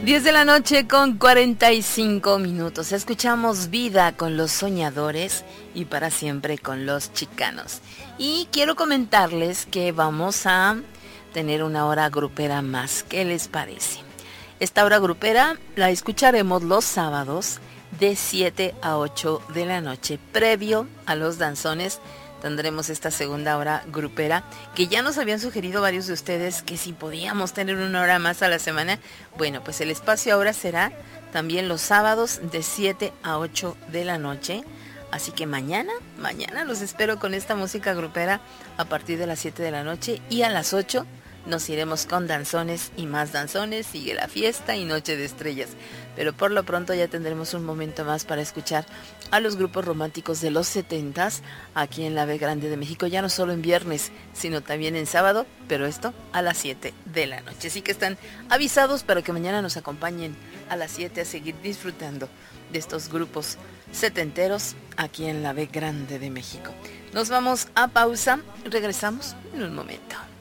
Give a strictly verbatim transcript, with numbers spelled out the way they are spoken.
diez de la noche con cuarenta y cinco minutos. Escuchamos Vida con los Soñadores y Para Siempre con los Chicanos. Y quiero comentarles que vamos a tener una hora grupera más. ¿Qué les parece? Esta hora grupera la escucharemos los sábados de siete a ocho de la noche. Previo a los danzones tendremos esta segunda hora grupera, que ya nos habían sugerido varios de ustedes que si podíamos tener una hora más a la semana. Bueno, pues el espacio ahora será también los sábados de siete a ocho de la noche. Así que mañana, mañana los espero con esta música grupera a partir de las siete de la noche, y a las ocho nos iremos con danzones y más danzones, sigue la fiesta y Noche de Estrellas. Pero por lo pronto ya tendremos un momento más para escuchar a los grupos románticos de los setentas aquí en la B Grande de México, ya no solo en viernes, sino también en sábado, pero esto a las siete de la noche. Así que están avisados para que mañana nos acompañen a las siete a seguir disfrutando de estos grupos setenteros aquí en la B Grande de México. Nos vamos a pausa, regresamos en un momento.